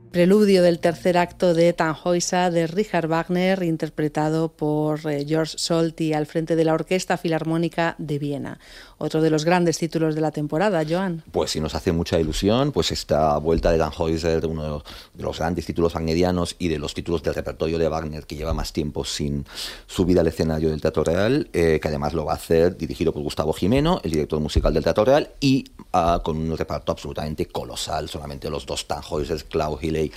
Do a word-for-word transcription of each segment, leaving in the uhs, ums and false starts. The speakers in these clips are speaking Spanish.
Preludio del tercer acto de Tannhäuser de Richard Wagner, interpretado por eh, George Solti al frente de la Orquesta Filarmónica de Viena. Otro de los grandes títulos de la temporada, Joan. Pues sí, nos hace mucha ilusión, pues esta vuelta de Tannhäuser, uno de los, de los grandes títulos wagnerianos y de los títulos del repertorio de Wagner, que lleva más tiempo sin subir al escenario del Teatro Real, eh, que además lo va a hacer dirigido por Gustavo Gimeno, el director musical del Teatro Real, y uh, con un reparto absolutamente colosal, solamente los dos Tannhäusers, Klaus Hilley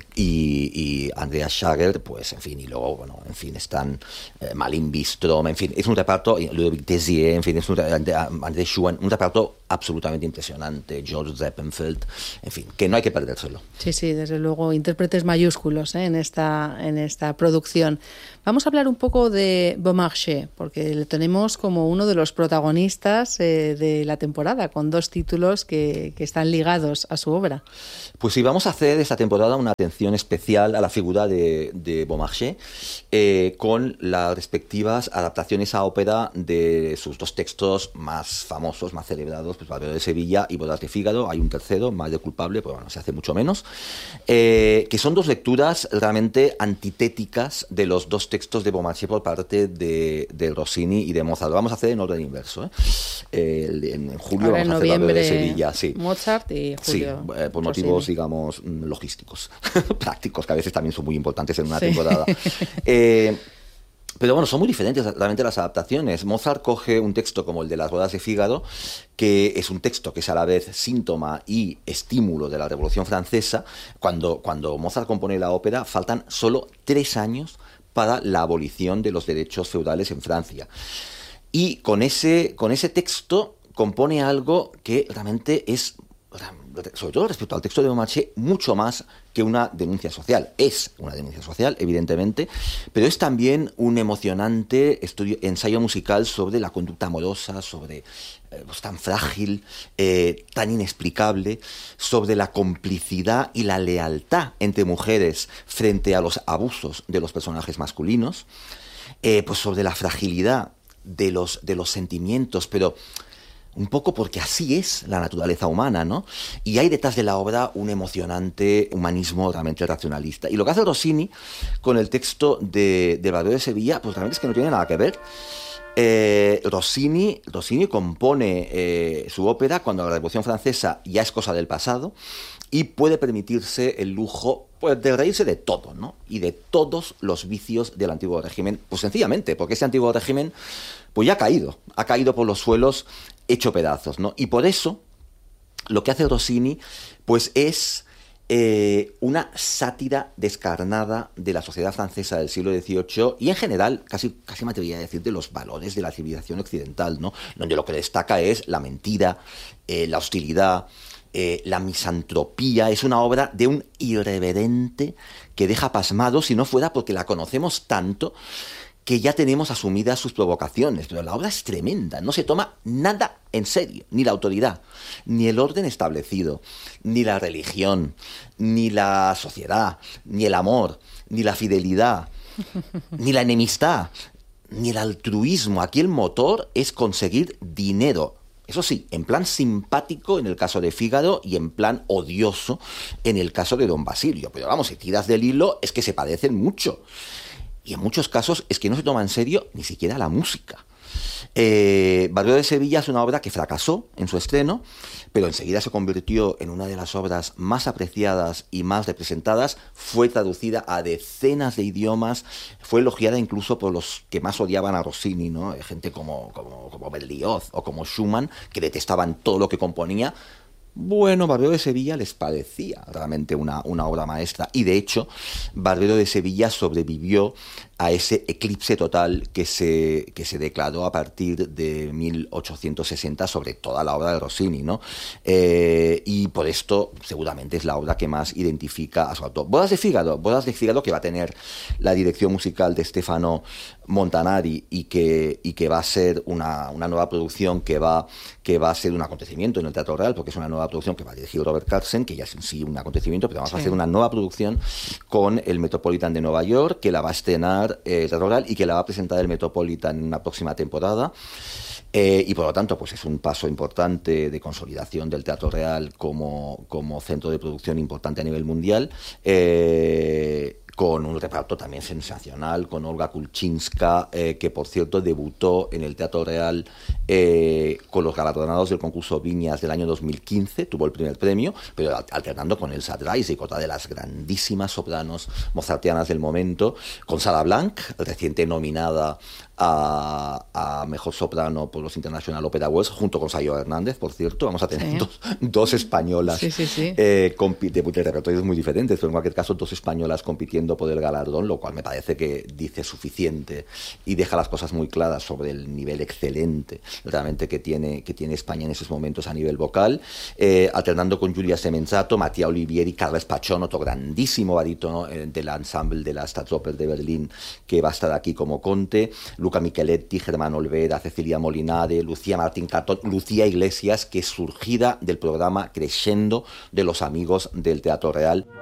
y, y Andreas Schager, pues en fin, y luego, bueno, en fin, están eh, Malin Bistrom, en fin, es un reparto, Ludovic Tézier, en fin, es un, André Schumann, un reparto absolutamente impresionante, George Zappenfeld, en fin, que no hay que perdérselo. Sí, sí, desde luego, intérpretes mayúsculos ¿eh? en esta, en esta producción. Vamos a hablar un poco de Beaumarchais, porque le tenemos como uno de los protagonistas eh, de la temporada, con dos títulos que, que están ligados a su obra. Pues sí, vamos a hacer esta temporada una atención especial a la figura de, de Beaumarchais, eh, con las respectivas adaptaciones a ópera de sus dos textos más famosos, más celebrados, pues Barbero de Sevilla y Bodas de Fígaro. Hay un tercero, Mal de culpable, pero bueno, se hace mucho menos, eh, que son dos lecturas realmente antitéticas de los dos textos de Beaumarchais por parte de, de Rossini y de Mozart. Lo vamos a hacer en orden inverso, ¿eh? Eh, en, en julio Ahora vamos en a hacer Barbero de noviembre Sevilla, sí. Mozart y julio Sí, eh, por motivos, Rossini, digamos, logísticos, prácticos, que a veces también son muy importantes en una sí. temporada. Eh, Pero bueno, son muy diferentes realmente las adaptaciones. Mozart coge un texto como el de las Bodas de Fígaro, que es un texto que es a la vez síntoma y estímulo de la Revolución Francesa. Cuando, cuando Mozart compone la ópera, faltan solo tres años para la abolición de los derechos feudales en Francia. Y con ese, con ese texto compone algo que realmente es, sobre todo respecto al texto de Beaumarchais, mucho más que una denuncia social. Es una denuncia social, evidentemente, pero es también un emocionante estudio, ensayo musical sobre la conducta amorosa, sobre eh, pues, tan frágil, eh, tan inexplicable, sobre la complicidad y la lealtad entre mujeres frente a los abusos de los personajes masculinos, eh, pues sobre la fragilidad de los, de los sentimientos, pero un poco porque así es la naturaleza humana, ¿no? Y hay detrás de la obra un emocionante humanismo realmente racionalista. Y lo que hace Rossini con el texto de, de Barbero de Sevilla, pues realmente es que no tiene nada que ver. Eh, Rossini, Rossini compone eh, su ópera cuando la Revolución Francesa ya es cosa del pasado y puede permitirse el lujo, pues, de reírse de todo, ¿no? Y de todos los vicios del antiguo régimen, pues sencillamente, porque ese antiguo régimen pues ya ha caído, ha caído por los suelos, hecho pedazos, ¿no? Y por eso lo que hace Rossini pues es eh, una sátira descarnada de la sociedad francesa del siglo dieciocho y en general, casi, casi me atrevería a decir, de los valores de la civilización occidental, ¿no? Donde lo que destaca es la mentira, eh, la hostilidad, eh, la misantropía. Es una obra de un irreverente que deja pasmado, si no fuera porque la conocemos tanto que ya tenemos asumidas sus provocaciones, pero la obra es tremenda, no se toma nada en serio, ni la autoridad, ni el orden establecido, ni la religión, ni la sociedad, ni el amor, ni la fidelidad, ni la enemistad, ni el altruismo. Aquí el motor es conseguir dinero. Eso sí, en plan simpático en el caso de Fígaro y en plan odioso en el caso de Don Basilio. Pero vamos, si tiras del hilo es que se parecen mucho. Y en muchos casos es que no se toma en serio ni siquiera la música. Eh, Barbero de Sevilla es una obra que fracasó en su estreno, pero enseguida se convirtió en una de las obras más apreciadas y más representadas. Fue traducida a decenas de idiomas, fue elogiada incluso por los que más odiaban a Rossini, ¿no? Gente como, como, como Berlioz o como Schumann, que detestaban todo lo que componía. Bueno, Barbero de Sevilla les parecía realmente una, una obra maestra, y de hecho Barbero de Sevilla sobrevivió a ese eclipse total que se, que se declaró a partir de mil ochocientos sesenta sobre toda la obra de Rossini, ¿no? Eh, y por esto seguramente es la obra que más identifica a su autor. Bodas de Fígaro, Bodas de Fígaro, que va a tener la dirección musical de Stefano Montanari y que, y que va a ser una, una nueva producción que va, que va a ser un acontecimiento en el Teatro Real, porque es una nueva producción que va a dirigir Robert Carsen, que ya es en sí un acontecimiento, pero vamos sí. a hacer una nueva producción con el Metropolitan de Nueva York, que la va a estrenar presentar eh, el Teatro Real y que la va a presentar el Metropolitan en una próxima temporada. Eh, y por lo tanto, pues es un paso importante de consolidación del Teatro Real como, como centro de producción importante a nivel mundial, eh, con un reparto también sensacional, con Olga Kulczynska, eh, que por cierto debutó en el Teatro Real eh, con los galardonados del concurso Viñas del año dos mil quince, tuvo el primer premio, pero alternando con Elsa Dreisig, otra de las grandísimas sopranos mozartianas del momento, con Sara Blanc, reciente nominada A, a Mejor Soprano por los International Opera Awards, junto con Sayo Hernández, por cierto. Vamos a tener sí. dos, dos españolas sí, sí, sí. Eh, de, de repertorios muy diferentes, pero en cualquier caso dos españolas compitiendo por el galardón, lo cual me parece que dice suficiente y deja las cosas muy claras sobre el nivel excelente realmente que tiene, que tiene España en esos momentos a nivel vocal, eh, alternando con Giulia Semenzato, Mattia Olivieri, Carles Pachón, otro grandísimo barítono eh, del ensemble de la Staatsoper de Berlín, que va a estar aquí como Conte, Luca Micheletti, Germán Olvera, Cecilia Molinare, Lucía Martín Catón, Lucía Iglesias, que es surgida del programa Crescendo de los amigos del Teatro Real.